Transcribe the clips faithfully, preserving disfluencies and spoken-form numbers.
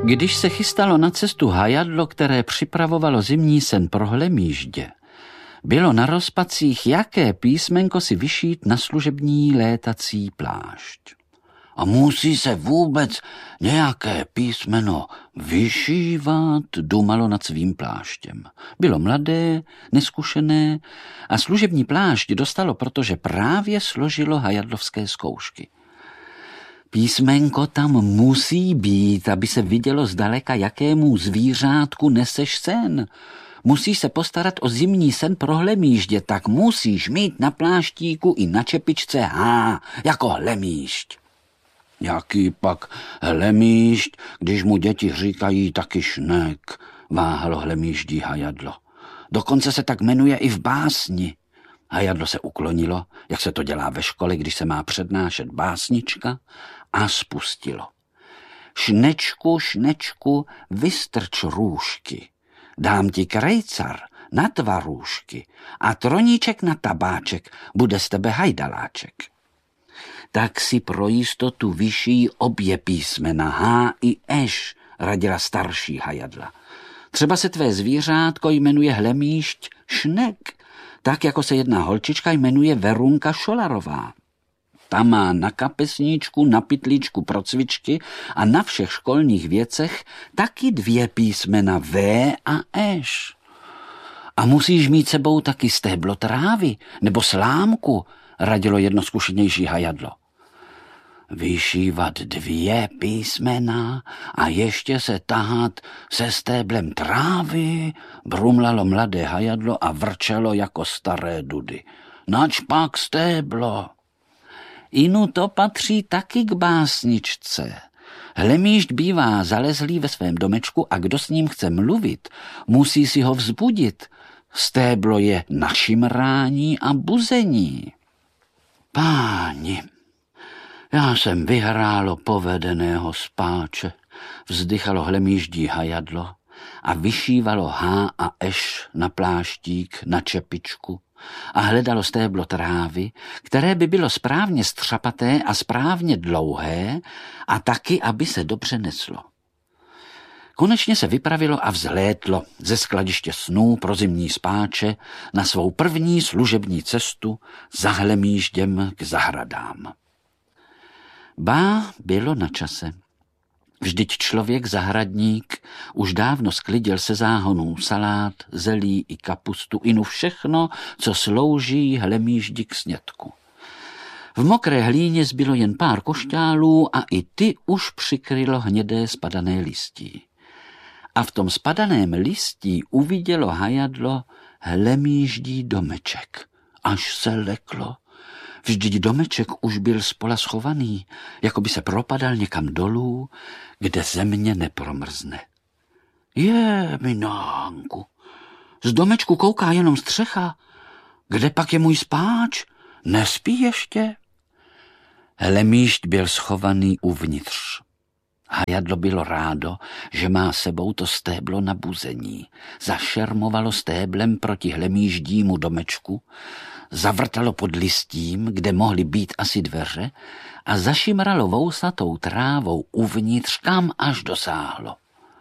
Když se chystalo na cestu hajadlo, které připravovalo zimní sen pro Hlemýždě, bylo na rozpacích, jaké písmenko si vyšít na služební létací plášť. A musí se vůbec nějaké písmeno vyšívat, dumalo nad svým pláštěm. Bylo mladé, neskušené a služební plášť dostalo, protože právě složilo hajadlovské zkoušky. Písmenko tam musí být, aby se vidělo zdaleka, jakému zvířátku neseš sen. Musíš se postarat o zimní sen pro Hlemýždě, tak musíš mít na pláštíku i na čepičce H, jako Hlemýžď. Jaký pak Hlemýžď, když mu děti říkají taky Šnek, váhalo Hlemýždí hajadlo. Dokonce se tak jmenuje i v básni. Hajadlo se uklonilo, jak se to dělá ve škole, když se má přednášet básnička, a spustilo. Šnečku, šnečku, vystrč růžky. Dám ti krejcar na dva růžky a troníček na tabáček, bude z tebe hajdaláček. Tak si pro jistotu vyšší obě písmena H i Š, radila starší hajadla. Třeba se tvé zvířátko jmenuje Hlemýžď Šnek, tak jako se jedna holčička jmenuje Verunka Šolarová. Ta má na kapesníčku, na pytlíčku pro cvičky a na všech školních věcech taky dvě písmena V a Š. A musíš mít sebou taky stéblo trávy nebo slámku, radilo jedno zkušenější hajadlo. Vyšívat dvě písmena a ještě se tahat se stéblem trávy, brumlalo mladé hajadlo a vrčelo jako staré dudy. Nač pak stéblo? Inu to patří taky k básničce. Hlemýžď bývá zalezlý ve svém domečku a kdo s ním chce mluvit, musí si ho vzbudit. Stéblo je na šimrání a buzení. Páni, já jsem vyhrálo povedeného spáče, vzdychalo Hlemýždí hajadlo a vyšívalo H a Š na pláštík, na čepičku a hledalo stéblo trávy, které by bylo správně střapaté a správně dlouhé a taky, aby se dobře neslo. Konečně se vypravilo a vzlétlo ze skladiště snů pro zimní spáče na svou první služební cestu za Hlemýžděm k zahradám. Ba, bylo na čase. Vždyť člověk zahradník už dávno sklidil se záhonů salát, zelí i kapustu, inu všechno, co slouží Hlemýždi k snědku. V mokré hlíně zbylo jen pár košťálů a i ty už přikrylo hnědé spadané listí. A v tom spadaném listí uvidělo hajadlo Hlemýždí domeček, až se leklo. Vždyť domeček už byl spola schovaný, jako by se propadal někam dolů, kde země nepromrzne. Je, minánku, z domečku kouká jenom střecha. Kde pak je můj spáč? Nespí ještě? Hlemýžď byl schovaný uvnitř. Hajadlo bylo rádo, že má sebou to stéblo na buzení. Zašermovalo stéblem proti Hlemýždímu domečku, zavrtalo pod listím, kde mohly být asi dveře, a zašimralo vousatou trávou uvnitř, kam až dosáhlo.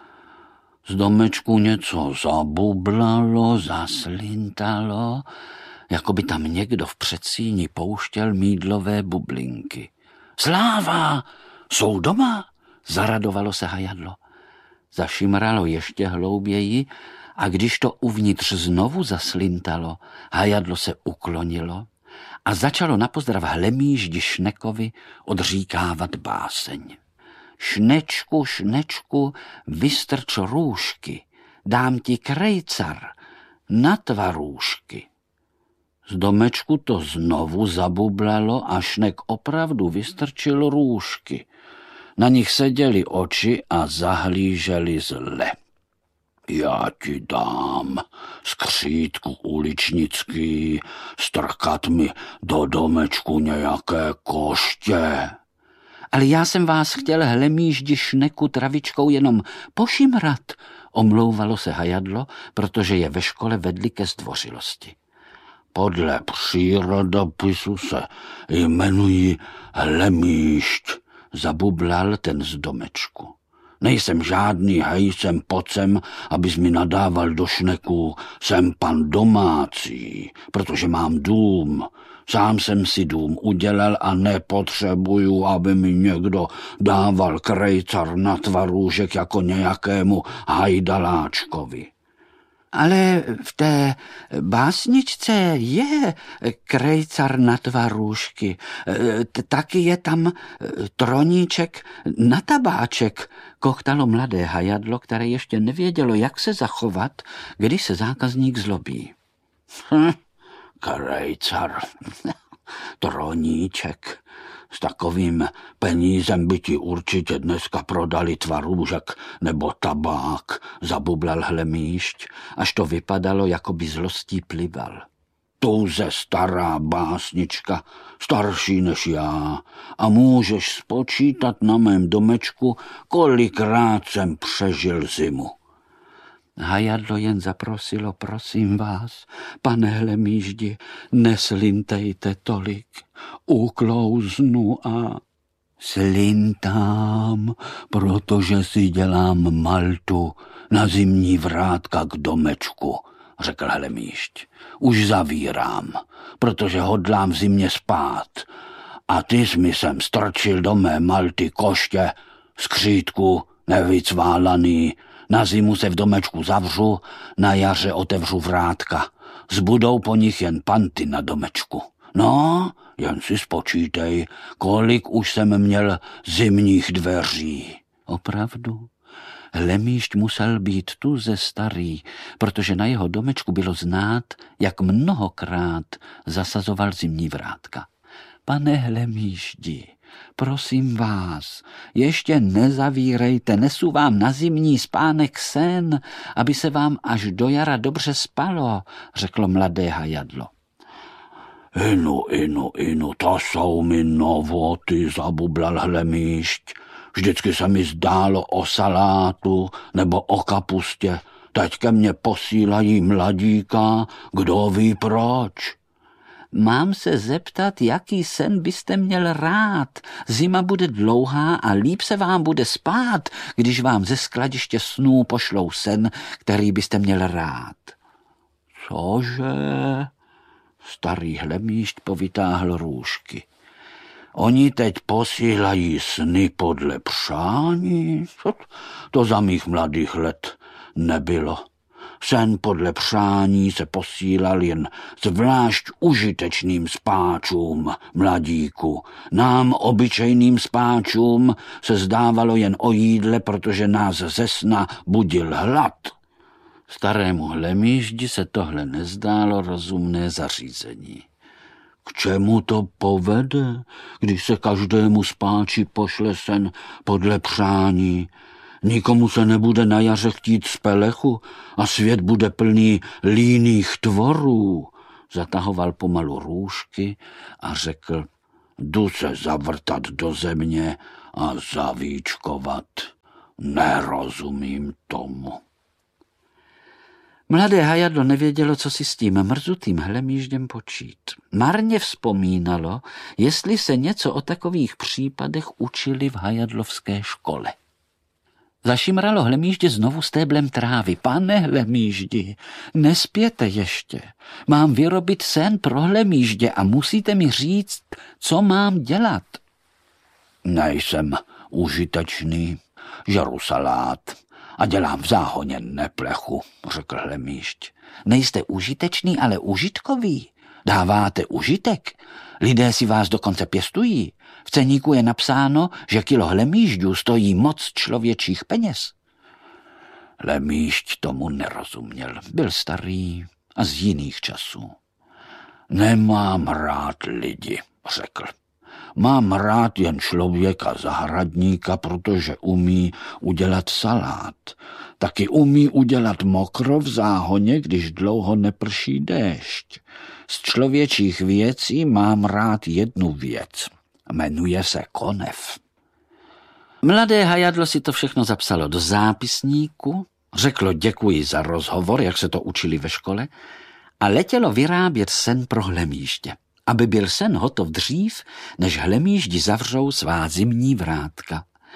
Z domečku něco zabublalo, zaslintalo, jako by tam někdo v předsíni pouštěl mýdlové bublinky. Sláva! Jsou doma? Zaradovalo se hajadlo. Zašimralo ještě hlouběji a když to uvnitř znovu zaslintalo, hajadlo se uklonilo a začalo na pozdrav Hlemýždi Šnekovi odříkávat báseň. Šnečku, šnečku, vystrč růžky, dám ti krejcar na dva růžky. Z domečku to znovu zabublalo a Šnek opravdu vystrčil růžky. Na nich seděly oči a zahlíželi zle. Já ti dám, skřítku uličnický, strkat mi do domečku nějaké koště. Ale já jsem vás chtěl, Hlemýždi Šneku, travičkou jenom pošimrat, omlouvalo se hajadlo, protože je ve škole vedli ke zdvořilosti. Podle přírodopisu se jmenují Hlemýžď, zabublal ten z domečku. Nejsem žádný hejsem pocem, abys mi nadával do šneku. Jsem pan domácí, protože mám dům. Sám jsem si dům udělal a nepotřebuju, aby mi někdo dával krejcar na tvarůžek jako nějakému hajdaláčkovi. Ale v té básničce je krejcar na tvarůžky. Taky je tam troníček na tabáček, kochtalo mladé hajadlo, které ještě nevědělo, jak se zachovat, když se zákazník zlobí. Hm, krejcar, troníček. S takovým penízem by ti určitě dneska prodali tvarůžek nebo tabák, zabublal Hlemýšť, až to vypadalo, jako by zlostí plival. Touze stará básnička, starší než já, a můžeš spočítat na mém domečku, kolikrát jsem přežil zimu. Hajadlo jen zaprosilo, prosím vás, pane Hlemýždi, neslintejte tolik, uklouznu a... Slintám, protože si dělám maltu na zimní vrátka k domečku, řekl Hlemýšť. Už zavírám, protože hodlám v zimě spát. A ty jsi mi sem strčil do mé malty koště, skřítku, nevycválaný. Na zimu se v domečku zavřu, na jaře otevřu vrátka. Zbudou po nich jen panty na domečku. No, jen si spočítej, kolik už jsem měl zimních dveří. Opravdu? Hlemýšť musel být tuze starý, protože na jeho domečku bylo znát, jak mnohokrát zasazoval zimní vrátka. Pane Hlemýždi, prosím vás, ještě nezavírejte, nesu vám na zimní spánek sen, aby se vám až do jara dobře spalo, řeklo mladé hajadlo. Inu, inu, inu, to jsou mi novoty, zabublal Hlemýšť. Vždycky se mi zdálo o salátu nebo o kapustě. Teď ke mně posílají mladíka, kdo ví proč. Mám se zeptat, jaký sen byste měl rád. Zima bude dlouhá a líp se vám bude spát, když vám ze skladiště snů pošlou sen, který byste měl rád. Cože? Starý Hlemýšť povytáhl růžky. Oni teď posílají sny podle přání? To za mých mladých let nebylo. Sen podle přání se posílal jen zvlášť užitečným spáčům, mladíku. Nám, obyčejným spáčům, se zdávalo jen o jídle, protože nás ze sna budil hlad. Starému Hlemýždi se tohle nezdálo rozumné zařízení. K čemu to povede, když se každému spáči pošle sen podle přání? Nikomu se nebude na jaře chtít z pelechu a svět bude plný líných tvorů. Zatahoval pomalu růžky a řekl, jdu se zavrtat do země a zavíčkovat. Nerozumím tomu. Mladé hajadlo nevědělo, co si s tím mrzutým Hlemýždem počít. Marně vzpomínalo, jestli se něco o takových případech učili v hajadlovské škole. Zašimralo Hlemýždě znovu stéblem trávy. Pane Hlemýždi, nespěte ještě. Mám vyrobit sen pro Hlemýždě a musíte mi říct, co mám dělat. Nejsem užitečný, žeru salát a dělám v záhoně neplechu, řekl Hlemýžď. Nejste užitečný, ale užitkový. Dáváte užitek. Lidé si vás dokonce pěstují. V ceníku je napsáno, že kilo hlemýžďů stojí moc člověčích peněz. Hlemýžď tomu nerozuměl. Byl starý a z jiných časů. Nemám rád lidi, řekl. Mám rád jen člověka zahradníka, protože umí udělat salát. Taky umí udělat mokro v záhoně, když dlouho neprší déšť. Z člověčích věcí mám rád jednu věc. Jmenuje se konev. Mladé hajadlo si to všechno zapsalo do zápisníku, řeklo děkuji za rozhovor, jak se to učili ve škole, a letělo vyrábět sen pro Hlemýždě, aby byl sen hotov dřív, než Hlemýždi zavřou svá zimní vrátka.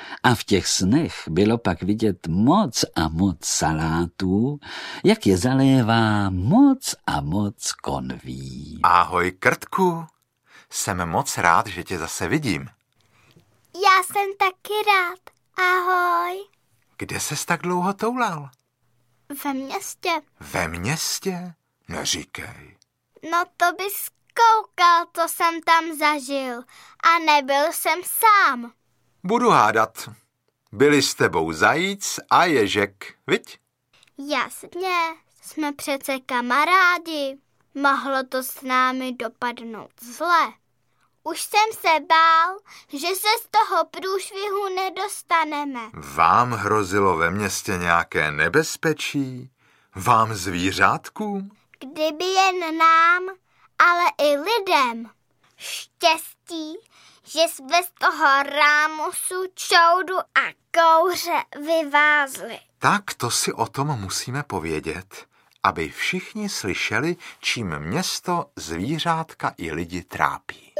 A v těch snech bylo pak vidět moc a moc salátů, jak je zalévá moc a moc konví. Ahoj, Krtku. Jsem moc rád, že tě zase vidím. Já jsem taky rád. Ahoj. Kde ses tak dlouho toulal? Ve městě. Ve městě? Neříkej. No to bys koukal, co jsem tam zažil. A nebyl jsem sám. Budu hádat. Byli s tebou zajíc a ježek, viď? Jasně, jsme přece kamarádi. Mohlo to s námi dopadnout zle. Už jsem se bál, že se z toho průšvihu nedostaneme. Vám hrozilo ve městě nějaké nebezpečí? Vám zvířátkům? Kdyby jen nám, ale i lidem. Štěstí, že jsme z toho rámusu, čoudu a kouře vyvázli. Tak to si o tom musíme povědět, aby všichni slyšeli, čím město, zvířátka i lidi trápí.